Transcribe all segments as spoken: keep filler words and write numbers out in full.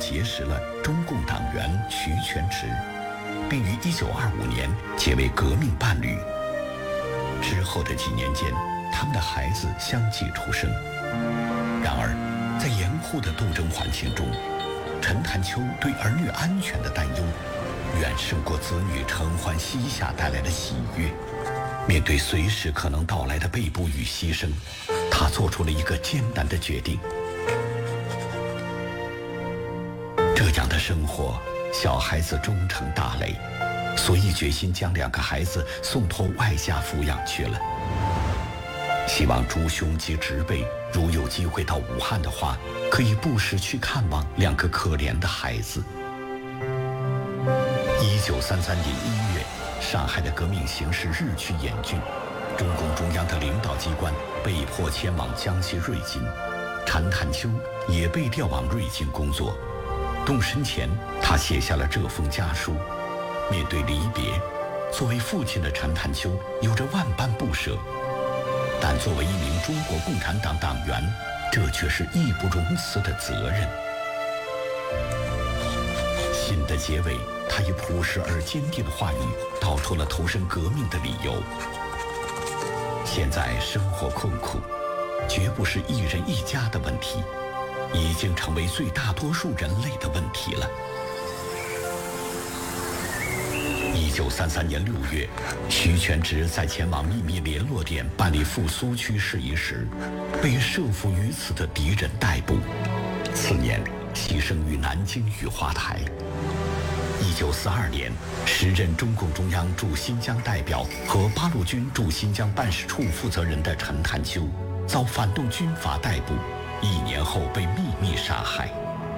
结识了中共党员徐全直，并于一九二五年结为革命伴侣。之后的几年间，他们的孩子相继出生。然而，在严酷的斗争环境中，陈潭秋对儿女安全的担忧远胜过子女承欢膝下带来的喜悦。面对随时可能到来的被捕与牺牲，他做出了一个艰难的决定。这样的生活，小孩子终成大累，所以决心将两个孩子送托外家抚养去了。希望朱兄及侄辈如有机会到武汉的话，可以不时去看望两个可怜的孩子。一九三三年一月，上海的革命形势日趋严峻，中共中央的领导机关被迫迁往江西瑞金，陈潭秋也被调往瑞金工作。动身前，他写下了这封家书。面对离别，作为父亲的陈潭秋有着万般不舍，但作为一名中国共产党党员，这却是义不容辞的责任。信的结尾，他以朴实而坚定的话语道出了投身革命的理由。现在生活困苦，绝不是一人一家的问题，已经成为最大多数人类的问题了。一九三三年六月，徐全直在前往秘密联络点办理赴苏区事宜时，被设伏于此的敌人逮捕。次年，牺牲于南京雨花台。一九四二年，时任中共中央驻新疆代表和八路军驻新疆办事处负责人的陈潭秋，遭反动军阀逮捕，一年后被秘密杀害。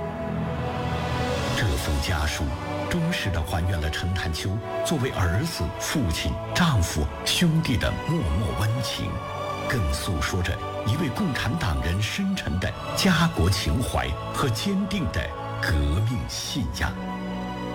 这封家书忠实地还原了陈潭秋作为儿子、父亲、丈夫、兄弟的默默温情，更诉说着一位共产党人深沉的家国情怀和坚定的革命信仰。